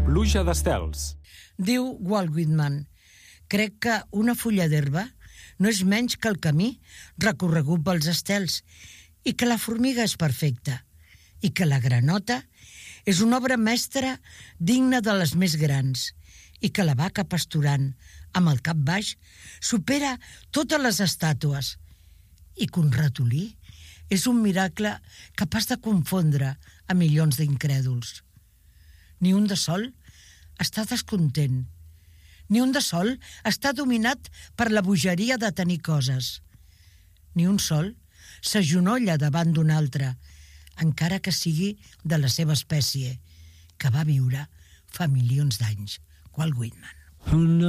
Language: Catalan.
Pluja d'estels. Diu Walt Whitman: crec que una fulla d'herba no és menys que el camí recorregut pels estels, i que la formiga és perfecta, i que la granota és una obra mestra digna de les més grans, i que la vaca pasturant amb el cap baix supera totes les estàtues, i que un ratolí és un miracle capaç de confondre a milions d'incrèduls. Ni un de sol està descontent, ni un de sol està dominat per la bogeria de tenir coses, ni un sol s'agenolla davant d'un altre, encara que sigui de la seva espècie, que va viure fa milions d'anys. Walt Whitman.